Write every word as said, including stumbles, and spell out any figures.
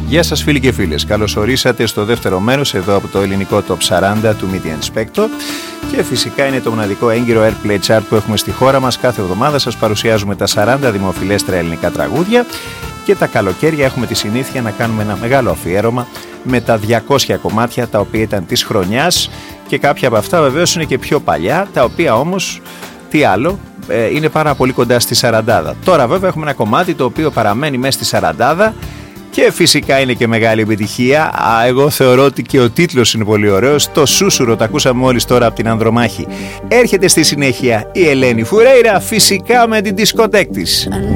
Γεια σας φίλοι και φίλες, καλώς ορίσατε στο δεύτερο μέρος εδώ από το ελληνικό Top σαράντα του Media Inspector και φυσικά είναι το μοναδικό έγκυρο Airplay Chart που έχουμε στη χώρα μας. Κάθε εβδομάδα σας παρουσιάζουμε τα σαράντα δημοφιλέστερα ελληνικά τραγούδια και τα καλοκαίρια έχουμε τη συνήθεια να κάνουμε ένα μεγάλο αφιέρωμα με τα διακόσια κομμάτια τα οποία ήταν της χρονιάς και κάποια από αυτά βεβαίως είναι και πιο παλιά, τα οποία όμως, τι άλλο, είναι πάρα πολύ κοντά στη σαραντάδα. Τώρα βέβαια έχουμε ένα κομμάτι το οποίο παραμένει μέσα στη σαραντάδα και φυσικά είναι και μεγάλη επιτυχία. Α, εγώ θεωρώ ότι και ο τίτλος είναι πολύ ωραίος. Το Σούσουρο, το ακούσαμε μόλις τώρα από την Ανδρομάχη. Έρχεται στη συνέχεια η Ελένη Φουρέιρα, φυσικά με την δισκοτέκ της.